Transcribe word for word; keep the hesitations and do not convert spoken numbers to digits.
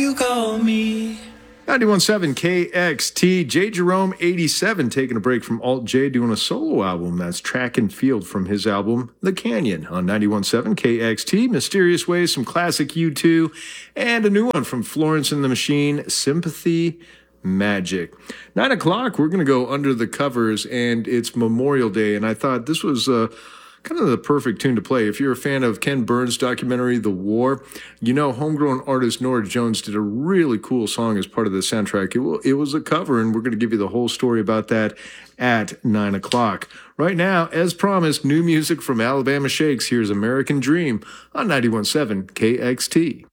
You call me. ninety-one point seven K X T, J. Jerome eighty-seven taking a break from Alt J doing a solo album. That's Track and Field from his album The Canyon on ninety-one point seven K X T. Mysterious Ways, some classic U two, and a new one from Florence and the Machine, Sympathy Magic. Nine o'clock, we're going to go under the covers, and it's Memorial Day, and I thought this was uh, kind of the perfect tune to play. If you're a fan of Ken Burns' documentary, The War, you know homegrown artist Norah Jones did a really cool song as part of the soundtrack. It, it was a cover, and we're going to give you the whole story about that at nine o'clock. Right now, as promised, new music from Alabama Shakes. Here's American Dream on ninety-one point seven K X T.